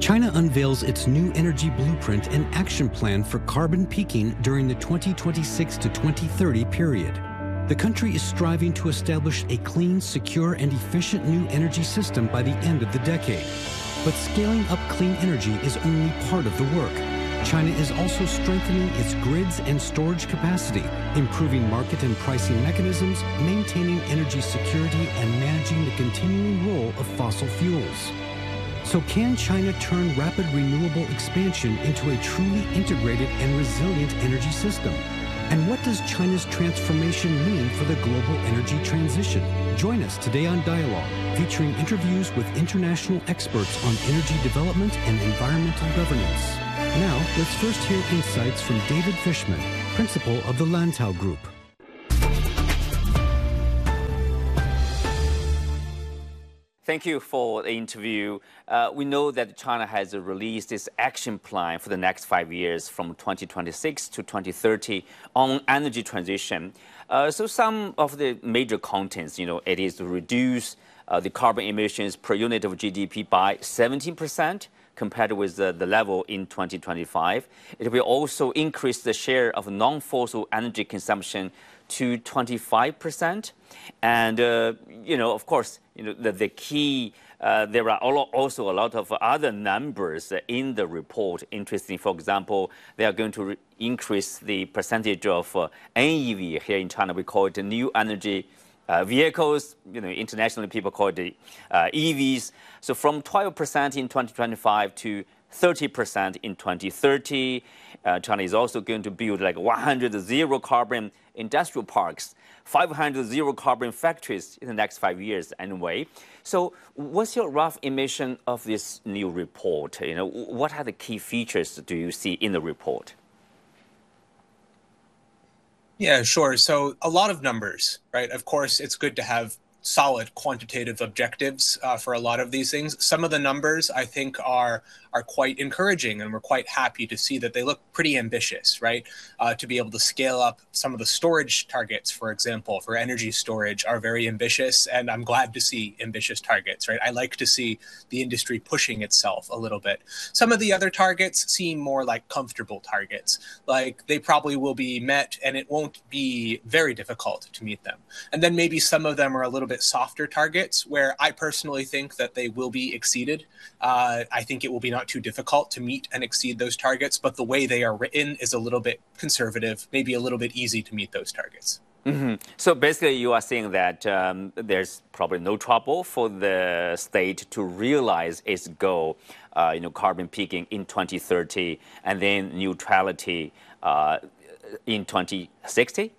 China unveils its new energy blueprint and action plan for carbon peaking during the 2026 to 2030 period. The country is striving to establish a clean, secure, and efficient new energy system by the end of the decade. But scaling up clean energy is only part of the work. China is also strengthening its grids and storage capacity, improving market and pricing mechanisms, maintaining energy security, and managing the continuing role of fossil fuels. So can China turn rapid renewable expansion into a truly integrated and resilient energy system? And what does China's transformation mean for the global energy transition? Join us today on Dialogue, featuring interviews with international experts on energy development and environmental governance. Now, let's first hear insights from David Fishman, principal of the Lantau Group. Thank you for the interview. We know that China has released its action plan for the next 5 years from 2026 to 2030 on energy transition. So some of the major contents, it is to reduce the carbon emissions per unit of GDP by 17% compared with the level in 2025. It will also increase the share of non-fossil energy consumption to 25%. And, of course, the key, there are also a lot of other numbers in the report. Interesting, for example, they are going to increase the percentage of NEV. Here in China, we call it new energy vehicles. Internationally, people call it EVs. So from 12% in 2025 to 30% in 2030. China is also going to build like 100 zero-carbon industrial parks, 500 zero-carbon factories in the next 5 years anyway. So what's your rough estimation of this new report? What are the key features do you see in the report? Yeah, sure. So a lot of numbers, right? Of course, it's good to have solid quantitative objectives for a lot of these things. Some of the numbers I think are quite encouraging, and we're quite happy to see that they look pretty ambitious, right? To be able to scale up some of the storage targets, for example, for energy storage are very ambitious, and I'm glad to see ambitious targets, right? I like to see the industry pushing itself a little bit. Some of the other targets seem more like comfortable targets, like they probably will be met and it won't be very difficult to meet them. And then maybe some of them are a little bit softer targets where I personally think that they will be exceeded. I think it will be not too difficult to meet and exceed those targets, but the way they are written is a little bit conservative, maybe a little bit easy to meet those targets. Mm-hmm. So basically you are saying that there's probably no trouble for the state to realize its goal, carbon peaking in 2030 and then neutrality in 2060?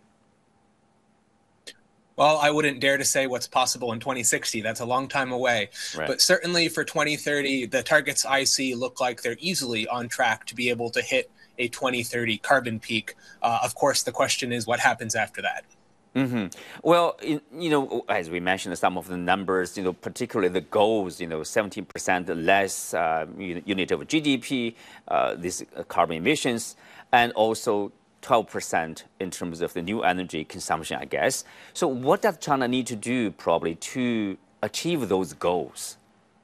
Well, I wouldn't dare to say what's possible in 2060. That's a long time away. Right. But certainly for 2030, the targets I see look like they're easily on track to be able to hit a 2030 carbon peak. Of course, the question is what happens after that? Mm-hmm. Well, as we mentioned, some of the numbers, particularly the goals, 17% less unit of GDP, these carbon emissions, and also 12% in terms of the new energy consumption, I guess. So what does China need to do probably to achieve those goals?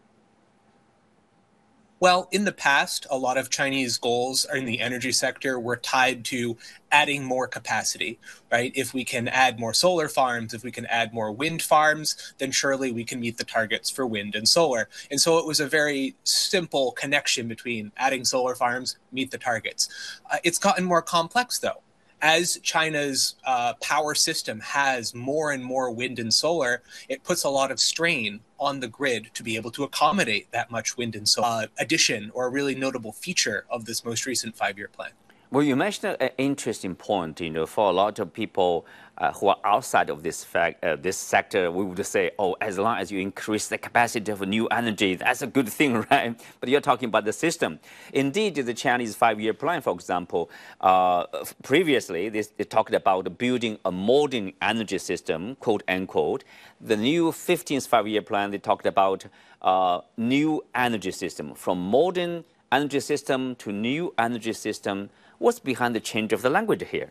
Well, in the past, a lot of Chinese goals in the energy sector were tied to adding more capacity, right? If we can add more solar farms, if we can add more wind farms, then surely we can meet the targets for wind and solar. And so it was a very simple connection between adding solar farms, meet the targets. It's gotten more complex, though. As China's power system has more and more wind and solar, it puts a lot of strain on the grid to be able to accommodate that much wind and solar addition, or a really notable feature of this most recent 5-year plan. Well, you mentioned an interesting point, for a lot of people who are outside of this sector, we would say, as long as you increase the capacity of new energy, that's a good thing, right? But you're talking about the system. Indeed, the Chinese 5-year plan, for example, previously they talked about building a modern energy system, quote unquote. The new 15th 5-year plan, they talked about new energy system, from modern energy system to new energy system. What's behind the change of the language here?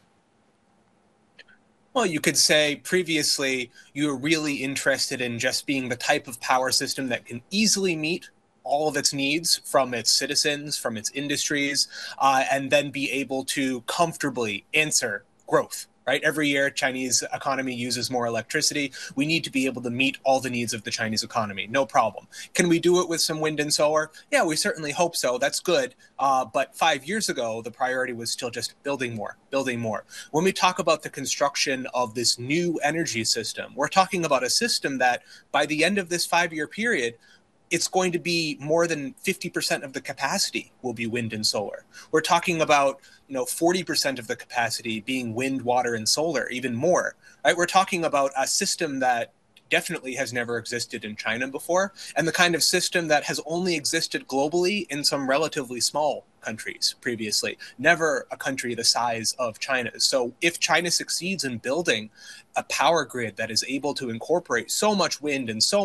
Well, you could say previously you were really interested in just being the type of power system that can easily meet all of its needs from its citizens, from its industries, and then be able to comfortably answer growth. Right? Every year, Chinese economy uses more electricity. We need to be able to meet all the needs of the Chinese economy. No problem. Can we do it with some wind and solar? Yeah, we certainly hope so. That's good. But 5 years ago, the priority was still just building more, building more. When we talk about the construction of this new energy system, we're talking about a system that by the end of this 5-year period, it's going to be more than 50% of the capacity will be wind and solar. We're talking about 40% of the capacity being wind, water, and solar, even more. Right? We're talking about a system that definitely has never existed in China before, and the kind of system that has only existed globally in some relatively small countries previously, never a country the size of China. So if China succeeds in building a power grid that is able to incorporate so much wind and so